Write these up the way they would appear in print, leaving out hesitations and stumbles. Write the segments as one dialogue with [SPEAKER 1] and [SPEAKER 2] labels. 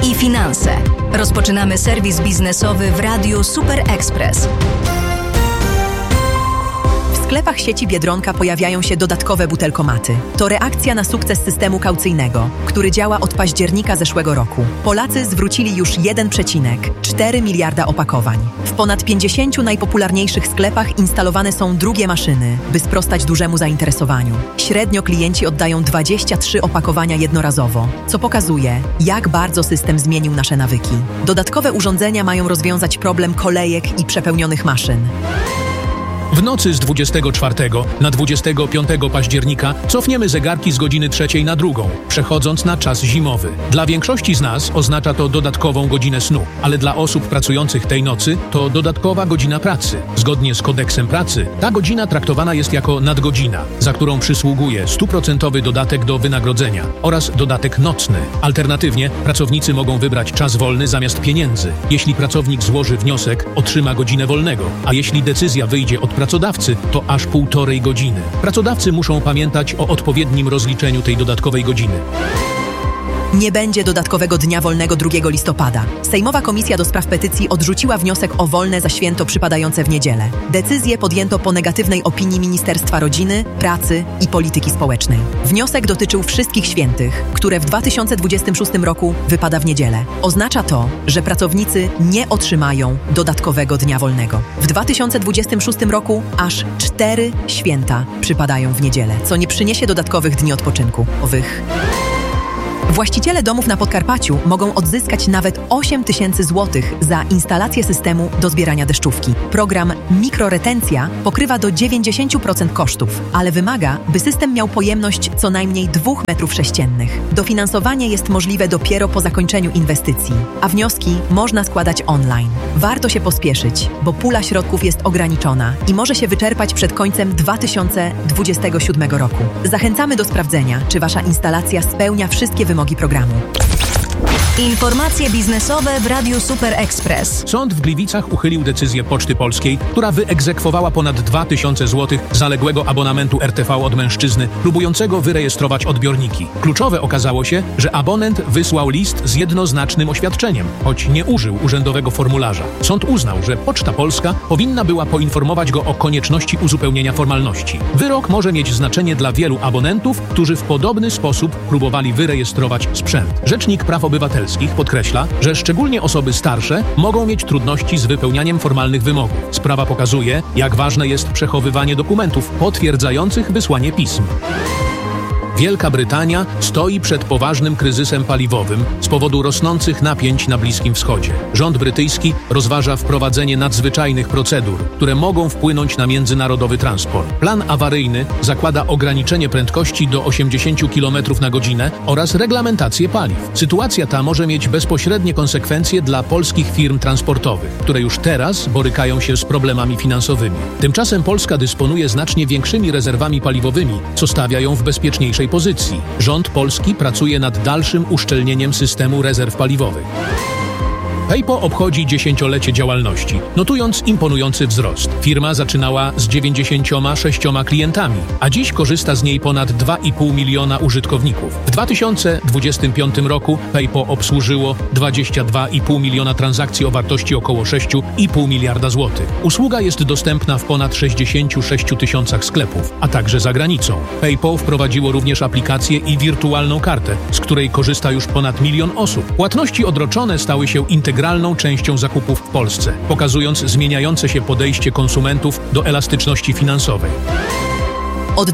[SPEAKER 1] i finanse. Rozpoczynamy serwis biznesowy w Radiu Super Express.
[SPEAKER 2] W sklepach sieci Biedronka pojawiają się dodatkowe butelkomaty. To reakcja na sukces systemu kaucyjnego, który działa od października zeszłego roku. Polacy zwrócili już 1,4 miliarda opakowań. W ponad 50 najpopularniejszych sklepach instalowane są drugie maszyny, by sprostać dużemu zainteresowaniu. Średnio klienci oddają 23 opakowania jednorazowo, co pokazuje, jak bardzo system zmienił nasze nawyki. Dodatkowe urządzenia mają rozwiązać problem kolejek i przepełnionych maszyn.
[SPEAKER 3] W nocy z 24 na 25 października cofniemy zegarki z godziny 3 na 2, przechodząc na czas zimowy. Dla większości z nas oznacza to dodatkową godzinę snu, ale dla osób pracujących tej nocy to dodatkowa godzina pracy. Zgodnie z kodeksem pracy ta godzina traktowana jest jako nadgodzina, za którą przysługuje 100% dodatek do wynagrodzenia oraz dodatek nocny. Alternatywnie pracownicy mogą wybrać czas wolny zamiast pieniędzy. Jeśli pracownik złoży wniosek, otrzyma godzinę wolnego, a jeśli decyzja wyjdzie od pracodawcy, to aż 1,5 godziny. Pracodawcy muszą pamiętać o odpowiednim rozliczeniu tej dodatkowej godziny.
[SPEAKER 2] Nie będzie dodatkowego dnia wolnego 2 listopada. Sejmowa Komisja do Spraw Petycji odrzuciła wniosek o wolne za święto przypadające w niedzielę. Decyzję podjęto po negatywnej opinii Ministerstwa Rodziny, Pracy i Polityki Społecznej. Wniosek dotyczył wszystkich świętych, które w 2026 roku wypada w niedzielę. Oznacza to, że pracownicy nie otrzymają dodatkowego dnia wolnego. W 2026 roku aż 4 święta przypadają w niedzielę, co nie przyniesie dodatkowych dni odpoczynku. Właściciele domów na Podkarpaciu mogą odzyskać nawet 8 000 złotych za instalację systemu do zbierania deszczówki. Program Mikroretencja pokrywa do 90% kosztów, ale wymaga, by system miał pojemność co najmniej 2 m3. Dofinansowanie jest możliwe dopiero po zakończeniu inwestycji, a wnioski można składać online. Warto się pospieszyć, bo pula środków jest ograniczona i może się wyczerpać przed końcem 2027 roku. Zachęcamy do sprawdzenia, czy Wasza instalacja spełnia wszystkie wymogi programu.
[SPEAKER 1] Informacje biznesowe w Radiu Super Express.
[SPEAKER 3] Sąd w Gliwicach uchylił decyzję Poczty Polskiej, która wyegzekwowała ponad 2000 zł zaległego abonamentu RTV od mężczyzny próbującego wyrejestrować odbiorniki. Kluczowe okazało się, że abonent wysłał list z jednoznacznym oświadczeniem, choć nie użył urzędowego formularza. Sąd uznał, że Poczta Polska powinna była poinformować go o konieczności uzupełnienia formalności. Wyrok może mieć znaczenie dla wielu abonentów, którzy w podobny sposób próbowali wyrejestrować sprzęt. Rzecznik Praw Obywatelskich podkreśla, że szczególnie osoby starsze mogą mieć trudności z wypełnianiem formalnych wymogów. Sprawa pokazuje, jak ważne jest przechowywanie dokumentów potwierdzających wysłanie pism. Wielka Brytania stoi przed poważnym kryzysem paliwowym z powodu rosnących napięć na Bliskim Wschodzie. Rząd brytyjski rozważa wprowadzenie nadzwyczajnych procedur, które mogą wpłynąć na międzynarodowy transport. Plan awaryjny zakłada ograniczenie prędkości do 80 km na godzinę oraz reglamentację paliw. Sytuacja ta może mieć bezpośrednie konsekwencje dla polskich firm transportowych, które już teraz borykają się z problemami finansowymi. Tymczasem Polska dysponuje znacznie większymi rezerwami paliwowymi, co stawia ją w bezpieczniejszej pozycji. Rząd polski pracuje nad dalszym uszczelnieniem systemu rezerw paliwowych. PayPo obchodzi 10-lecie działalności, notując imponujący wzrost. Firma zaczynała z 96 klientami, a dziś korzysta z niej ponad 2,5 miliona użytkowników. W 2025 roku PayPo obsłużyło 22,5 miliona transakcji o wartości około 6,5 miliarda złotych. Usługa jest dostępna w ponad 66 tysiącach sklepów, a także za granicą. PayPo wprowadziło również aplikację i wirtualną kartę, z której korzysta już ponad 1 milion osób. Płatności odroczone stały się integralną częścią zakupów w Polsce, pokazując zmieniające się podejście konsumentów do elastyczności finansowej.
[SPEAKER 2] Od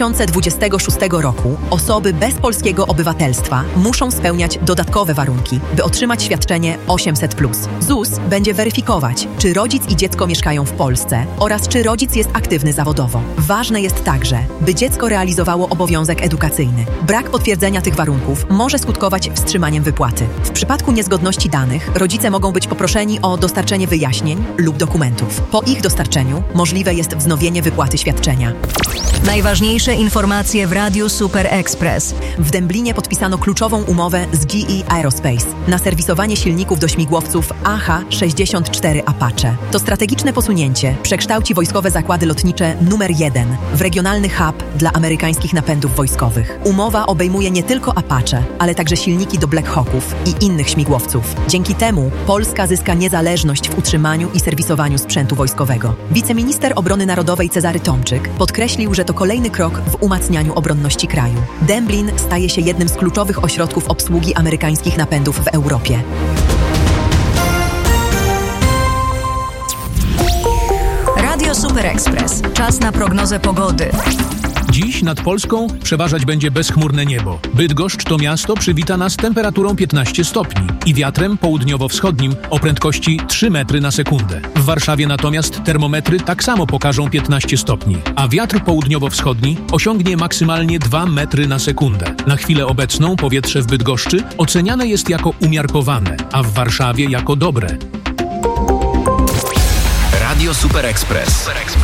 [SPEAKER 2] 2026 roku osoby bez polskiego obywatelstwa muszą spełniać dodatkowe warunki, by otrzymać świadczenie 800+. ZUS będzie weryfikować, czy rodzic i dziecko mieszkają w Polsce oraz czy rodzic jest aktywny zawodowo. Ważne jest także, by dziecko realizowało obowiązek edukacyjny. Brak potwierdzenia tych warunków może skutkować wstrzymaniem wypłaty. W przypadku niezgodności danych rodzice mogą być poproszeni o dostarczenie wyjaśnień lub dokumentów. Po ich dostarczeniu możliwe jest wznowienie wypłaty świadczenia.
[SPEAKER 1] Najważniejsze informacje w Radiu Super Express.
[SPEAKER 2] W Dęblinie podpisano kluczową umowę z GE Aerospace na serwisowanie silników do śmigłowców AH-64 Apache. To strategiczne posunięcie przekształci wojskowe zakłady lotnicze numer 1 w regionalny hub dla amerykańskich napędów wojskowych. Umowa obejmuje nie tylko Apache, ale także silniki do Black Hawków i innych śmigłowców. Dzięki temu Polska zyska niezależność w utrzymaniu i serwisowaniu sprzętu wojskowego. Wiceminister Obrony Narodowej Cezary Tomczyk podkreślił, że to kolejny krok w umacnianiu obronności kraju. Dęblin staje się jednym z kluczowych ośrodków obsługi amerykańskich napędów w Europie.
[SPEAKER 1] Radio Super Express. Czas na prognozę pogody.
[SPEAKER 3] Dziś nad Polską przeważać będzie bezchmurne niebo. Bydgoszcz to miasto przywita nas temperaturą 15 stopni i wiatrem południowo-wschodnim o prędkości 3 metry na sekundę. W Warszawie natomiast termometry tak samo pokażą 15 stopni, a wiatr południowo-wschodni osiągnie maksymalnie 2 metry na sekundę. Na chwilę obecną powietrze w Bydgoszczy oceniane jest jako umiarkowane, a w Warszawie jako dobre.
[SPEAKER 4] Radio Super Express.